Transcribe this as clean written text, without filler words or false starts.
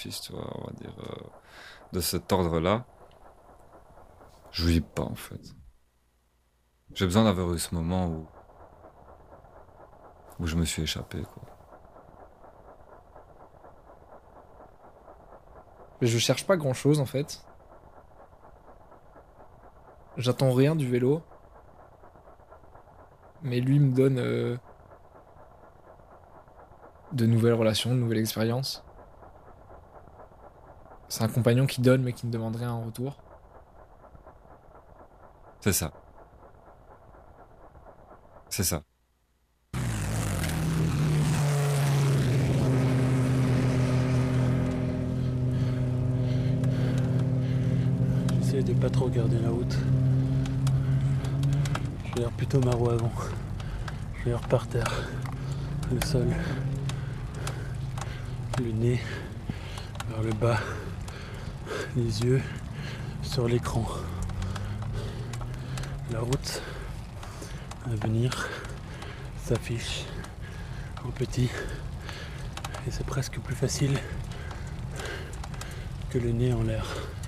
sacrifice, tu vois, on va dire, de cet ordre-là, je vis pas en fait. J'ai besoin d'avoir eu ce moment où je me suis échappé, quoi. Je cherche pas grand-chose en fait. J'attends rien du vélo, mais lui me donne de nouvelles relations, de nouvelles expériences. C'est un compagnon qui donne mais qui ne demande rien en retour. C'est ça, c'est ça. J'essaie de pas trop regarder la route. Je regarde plutôt ma roue avant. Je regarde par terre, le sol, le nez vers le bas, les yeux sur l'écran. La route à venir s'affiche en petit et c'est presque plus facile que le nez en l'air.